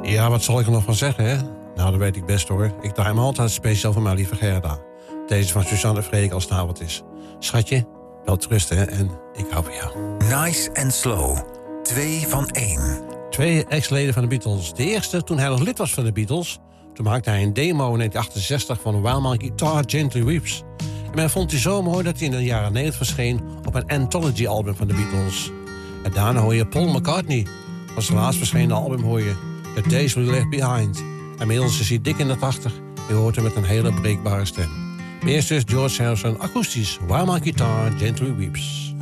Ja, wat zal ik er nog van zeggen, hè? Nou, dat weet ik best hoor. Ik draai hem altijd speciaal voor mijn lieve Gerda. Deze van Suzanne Freek als het avond is. Schatje, wel rusten hè? En ik hou van jou. Nice and Slow. 2 van 1. 2 ex-leden van de Beatles. De eerste toen hij nog lid was van de Beatles. Toen maakte hij een demo in 1968 van While My Guitar Gently Weeps. En men vond hij zo mooi dat hij in de jaren 90 verscheen op een anthology-album van de Beatles. En daarna hoor je Paul McCartney. Als zijn laatst verschenen album hoor je The Days We Left Behind. En inmiddels is hij dik in de 80. Je hoort hem met een hele breekbare stem. Maar eerst dus George Harrison akoestisch While My Guitar Gently Weeps.